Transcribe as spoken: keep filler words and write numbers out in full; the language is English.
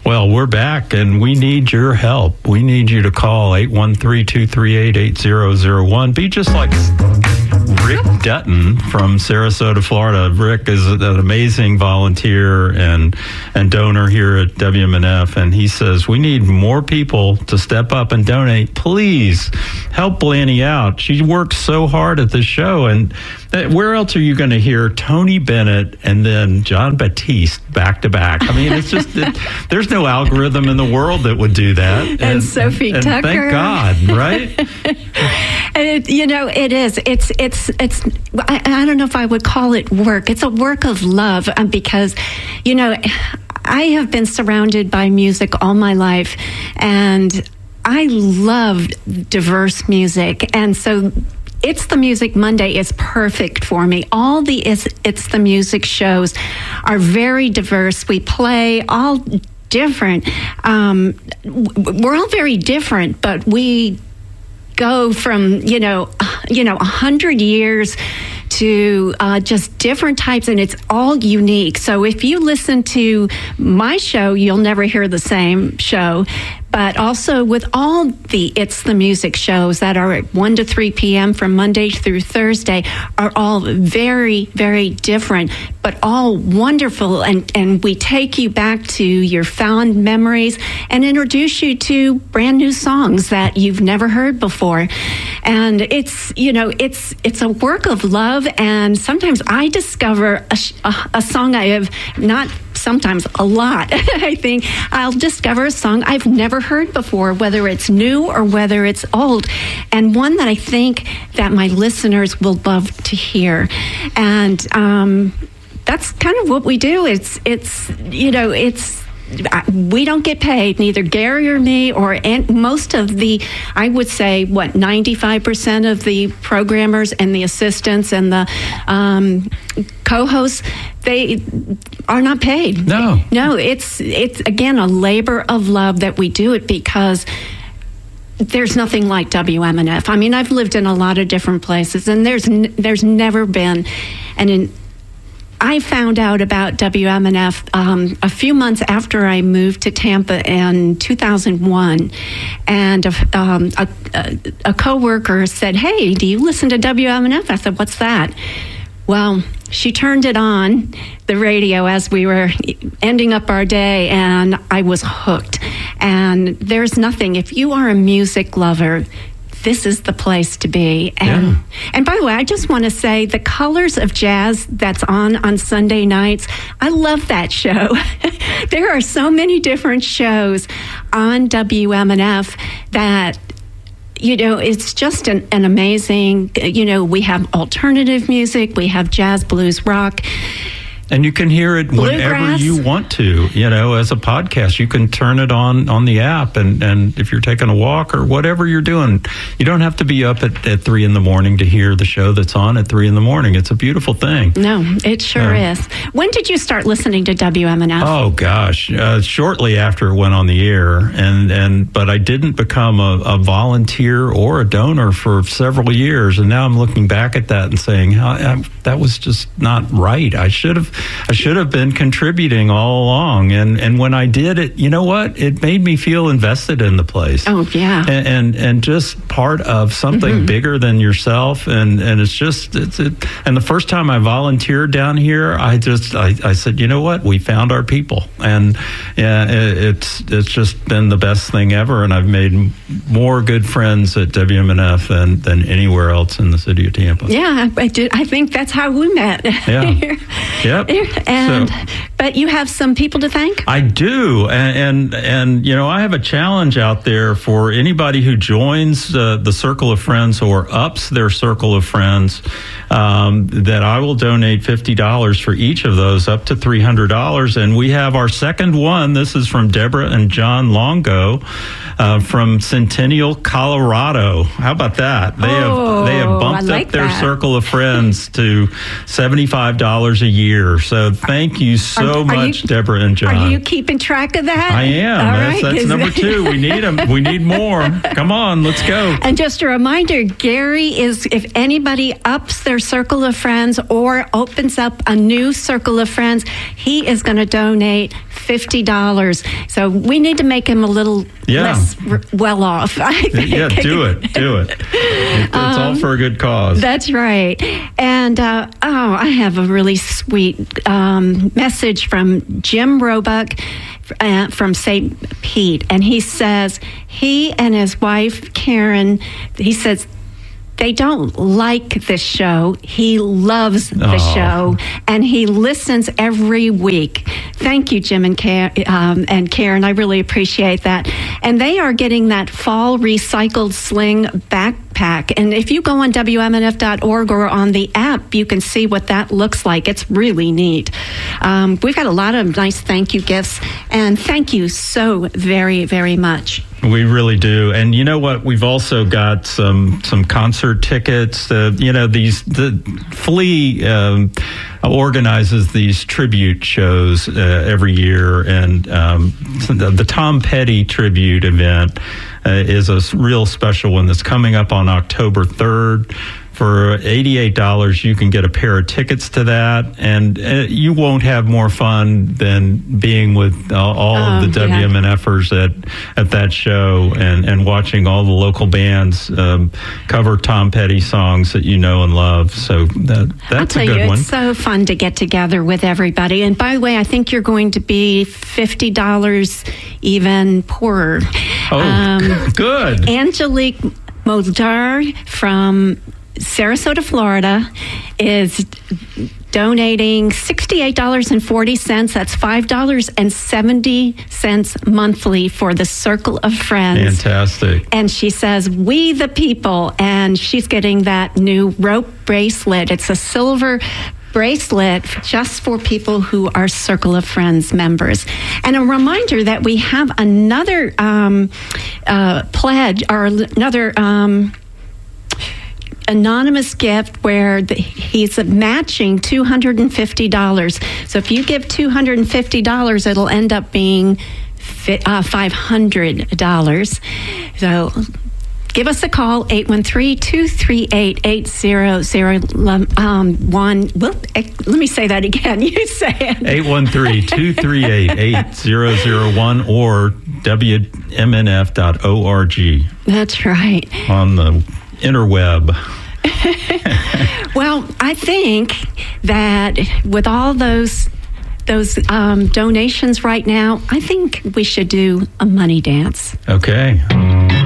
Well, we're back, and we need your help. We need you to call eight one three, two three eight, eight zero zero one. Be just like Rick Dutton from Sarasota, Florida. Rick is an amazing volunteer and and donor here at W M N F, and he says we need more people to step up and donate. Please help Blaney out. She works so hard at this show, and where else are you going to hear Tony Bennett and then Jon Batiste back to back? I mean, it's just it, there's no algorithm in the world that would do that. And, and Sophie and Tucker. Thank God, right? And it, you know, it is. It's it's it's. I, I don't know if I would call it work. It's a work of love um, because, you know, I have been surrounded by music all my life, and I love diverse music, and so. It's the Music Monday is perfect for me. All the It's, it's the Music shows are very diverse. We play all different. Um, we're all very different, but we go from, you know, you know, a hundred years to uh, just different types, and it's all unique. So if you listen to my show, you'll never hear the same show. But also with all the It's the Music shows that are at one to three p.m. from Monday through Thursday are all very, very different, but all wonderful. And, and we take you back to your fond memories and introduce you to brand new songs that you've never heard before. And it's, you know, it's it's a work of love. And sometimes I discover a, a, a song I have not sometimes a lot. I think I'll discover a song I've never heard before, whether it's new or whether it's old, and one that I think that my listeners will love to hear. And um, that's kind of what we do. It's, it's you know, it's, we don't get paid, neither Gary or me, or and most of the, I would say, what, ninety-five percent of the programmers and the assistants and the um, co-hosts, they are not paid. No. No, it's, it's again, a labor of love that we do it because there's nothing like W M N F. I mean, I've lived in a lot of different places, and there's n- there's never been an in, I found out about W M N F um, a few months after I moved to Tampa in two thousand one, and a, um, a, a, a coworker said, "Hey, do you listen to W M N F?" I said, "What's that?" Well, she turned it on, the radio, as we were ending up our day, and I was hooked. And there's nothing, if you are a music lover, this is the place to be. And yeah. and by the way, I just want to say the Colors of Jazz that's on on Sunday nights, I love that show. There are so many different shows on W M N F that, you know, it's just an, an amazing, you know, we have alternative music, we have jazz, blues, rock. And you can hear it whenever Bluegrass. you want to, you know, as a podcast. You can turn it on on the app, and, and if you're taking a walk or whatever you're doing, you don't have to be up at, at three in the morning to hear the show that's on at three in the morning. It's a beautiful thing. No, it sure Yeah. is. When did you start listening to W M N F? Oh gosh, uh, shortly after it went on the air, and and but I didn't become a, a volunteer or a donor for several years, and now I'm looking back at that and saying I, I, that was just not right. I should have I should have been contributing all along, and and when I did it, you know what? It made me feel invested in the place. Oh yeah, and and, and just part of something mm-hmm. bigger than yourself, and and it's just it's it. And the first time I volunteered down here, I just I, I said, you know what? We found our people, and yeah, it, it's it's just been the best thing ever, and I've made more good friends at W M N F than than anywhere else in the city of Tampa. Yeah, I do. I think that's how we met. Yeah. Yep. And so, but you have some people to thank? I do, and, and and you know, I have a challenge out there for anybody who joins uh, the Circle of Friends or ups their Circle of Friends, um, that I will donate fifty dollars for each of those, up to three hundred dollars. And we have our second one. This is from Deborah and John Longo uh, from Centennial, Colorado. How about that? They oh, have they have bumped like up their that. Circle of Friends to to seventy-five dollars a year. So thank you so are, much, are you, Deborah and John. Are you keeping track of that? I am. All That's, right, that's number two. We need them. We need more. Come on, let's go. And just a reminder, Gary is, if anybody ups their circle of friends or opens up a new circle of friends, he is going to donate fifty dollars. So we need to make him a little yeah. less r- well off, I think. Yeah, do it. Do it. it it's um, all for a good cause. That's right. And, uh, oh, I have a really sweet um, message from Jim Roebuck uh, from Saint Pete. And he says he and his wife, Karen, he says, they don't like this show. He loves the oh. show, and he listens every week. Thank you, Jim and, Ka- um, and Karen. I really appreciate that. And they are getting that fall recycled sling backpack. And if you go on W M N F dot org or on the app, you can see what that looks like. It's really neat. Um, we've got a lot of nice thank you gifts, and thank you so very, very much. We really do. And you know what? We've also got some some concert tickets. Uh, you know, these the Flea um, organizes these tribute shows uh, every year, and um, the, the Tom Petty tribute event uh, is a real special one that's coming up on October third. For eighty-eight dollars, you can get a pair of tickets to that, and uh, you won't have more fun than being with uh, all oh, of the W M N Fers yeah. at, at that show and, and watching all the local bands um, cover Tom Petty songs that you know and love. So that, that's I'll a tell good you, one. It's so fun to get together with everybody. And by the way, I think you're going to be fifty dollars even poorer. Oh, um, good. Angelique Mozdar from Sarasota, Florida, is donating sixty-eight dollars and forty cents. That's five dollars and seventy cents monthly for the Circle of Friends. Fantastic. And she says, we the people. And she's getting that new rope bracelet. It's a silver bracelet just for people who are Circle of Friends members. And a reminder that we have another um, uh, pledge or another... Um, anonymous gift where the, he's matching two hundred fifty dollars. So if you give two hundred fifty dollars, it'll end up being uh, five hundred dollars. So give us a call, eight one three, two three eight, eight zero zero one. Let me say that again. You say it. eight one three, two three eight, eight zero zero one or W M N F dot org. That's right. On the interweb. Well, I think that with all those those um, donations right now, I think we should do a money dance. Okay.